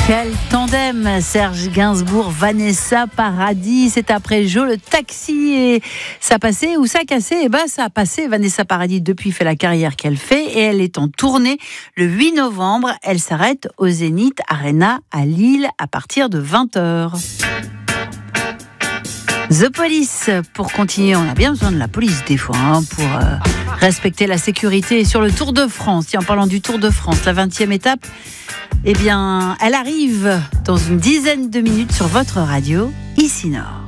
Quel tandem, Serge Gainsbourg, Vanessa Paradis. C'est après Jo le taxi et ça passait ou ça cassait. Et ça a passé. Vanessa Paradis depuis fait la carrière qu'elle fait et elle est en tournée le 8 novembre. Elle s'arrête au Zénith Arena à Lille à partir de 20h. The Police, pour continuer, on a bien besoin de la police des fois pour respecter la sécurité sur le Tour de France. Et en parlant du Tour de France, la 20e étape, eh bien, elle arrive dans une dizaine de minutes sur votre radio, ici Nord.